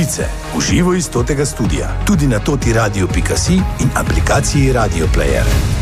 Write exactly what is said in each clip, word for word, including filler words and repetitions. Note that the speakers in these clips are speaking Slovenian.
novice v živo iz totega studia, tudi na toti radio pika si in aplikaciji Radio Player.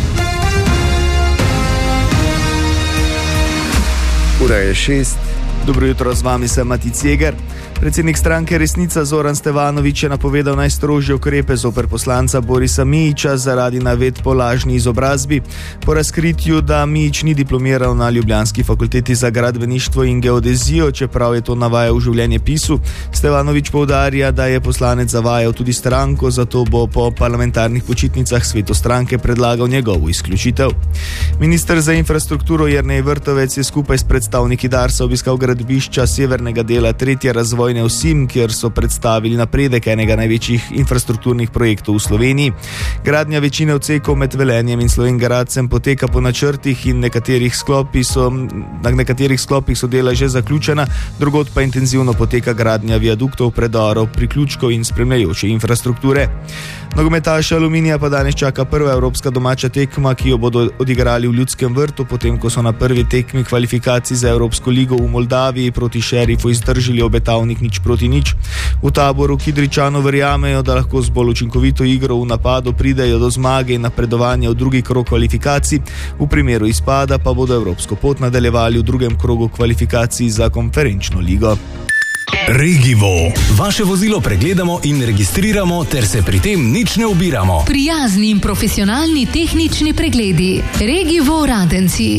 Ura je šest. Dobro jutro, z vami sem Matic Jeger. Predsednik stranke Resnica Zoran Stevanović je napovedal najstrožje ukrepe zoper poslanca Borisa Mijića zaradi navedb po lažni izobrazbi. Po razkritju, da Mijić ni diplomiral na ljubljanski fakulteti za gradbeništvo in geodezijo, čeprav je to navajal v življenjepisu, Stevanović poudarja, da je poslanec zavajal tudi stranko, zato bo po parlamentarnih počitnicah svetu stranke predlagal njegovo izključitev. Minister za infrastrukturo Jernej Vrtovec je skupaj s predstavniki Darsa obiskal gradbišča severnega dela tretje razvojne osi, kjer so predstavili napredek enega največjih infrastrukturnih projektov v Sloveniji. Gradnja večine odsekov med Velenjem in Slovenj Gradcem poteka po načrtih in nekaterih sklopih so, na nekaterih sklopih so dela že zaključena, drugod pa intenzivno poteka gradnja viaduktov, predorov, priključkov in spremljajoče infrastrukture. Nogometaše Aluminija pa danes čaka prva evropska domača tekma, ki jo bodo odigrali v Ljudskem vrtu, potem ko so na prvi tekmi kvalifikacij za Evropsko ligo v Moldaviji proti Šerifu izdržali obetavnik nič proti nič. V Taboru Kidričanov verjamejo, da lahko z bolj učinkovito igro v napadu pridejo do zmage in napredovanja v drugi krog kvalifikacij, v primeru izpada pa bodo evropsko pot nadaljevali v drugem krogu kvalifikacij za konferenčno ligo. Regivo. Vaše vozilo pregledamo in registriramo ter se pri tem nič ne ubiramo. Prijazni in profesionalni tehnični pregledi. Regivo Radenci.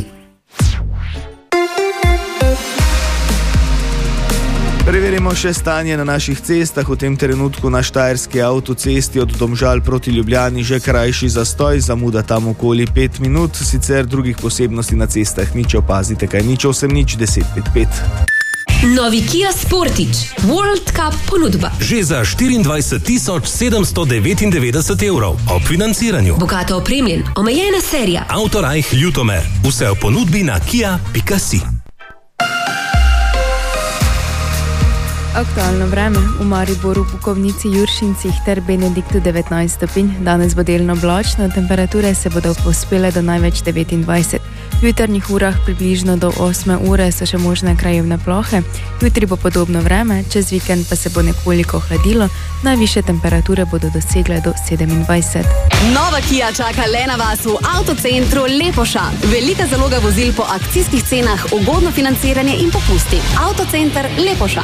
Preverimo še stanje na naših cestah. V tem trenutku na štajerski avtocesti od Domžal proti Ljubljani že krajši zastoj, zamuda tam okoli pet minut, sicer drugih posebnosti na cestah nič, opazite kaj nič, osem nič deset pet pet. Novi Kia Sportage World Cup ponudba. Že za štiriindvajset tisoč sedemsto devetindevetdeset evrov ob financiranju. Bogato opremljen, omejena serija. Autorajh Ljutomer. Vse v ponudbi na kia pika si. Aktualno vreme. V Mariboru, Bukovnici, Juršincih ter Benediktu devetnajst stopinj. Danes bo delno oblačno, temperature se bodo povzpele do največ devetindvajset. V jutarnjih urah približno do osme ure so še možne krajevne plohe. Jutri bo podobno vreme, čez vikend pa se bo nekoliko hladilo, najvišje temperature bodo dosegle do sedemindvajset. Nova Kia čaka le na vas v avtocentru Lepoša. Velika zaloga vozil po akcijskih cenah, ugodno financiranje in popusti. Avtocenter Lepoša.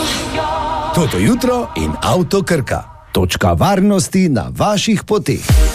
Toto jutro in Avto Krka. Točka varnosti na vaših poteh.